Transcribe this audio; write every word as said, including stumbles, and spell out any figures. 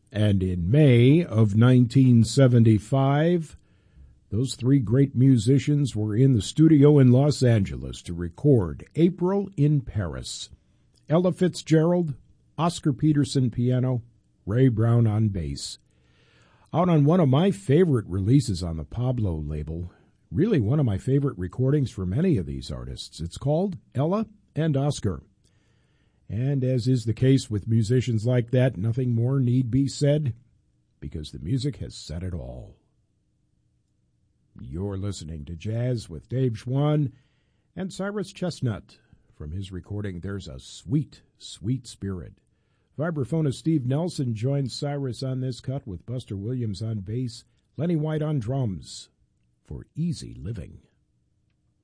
And in May of nineteen seventy-five, those three great musicians were in the studio in Los Angeles to record April in Paris. Ella Fitzgerald, Oscar Peterson piano, Ray Brown on bass. Out on one of my favorite releases on the Pablo label, really one of my favorite recordings from any of these artists. It's called Ella and Oscar. And as is the case with musicians like that, nothing more need be said, because the music has said it all. You're listening to Jazz with Dave Schwann and Cyrus Chestnut from his recording There's a Sweet, Sweet Spirit. Vibraphonist Steve Nelson joins Cyrus on this cut with Buster Williams on bass, Lenny White on drums for Easy Living.